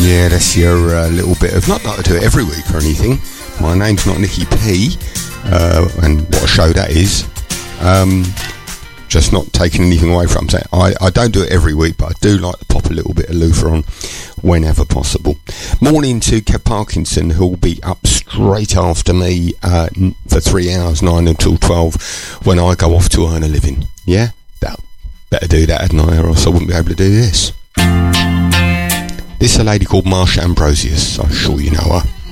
Yeah, that's your little bit of... Not that I do it every week or anything. My name's not Nicky P, and what a show that is. Just not taking anything away from it. I don't do it every week, but I do like to pop a little bit of Luther on whenever possible. Morning to Kev Parkinson, who'll be up straight after me for 3 hours, 9 until 12, when I go off to earn a living. Yeah? Better do that, hadn't I, or else I wouldn't be able to do this. This is a lady called Marsha Ambrosius. I'm sure you know her.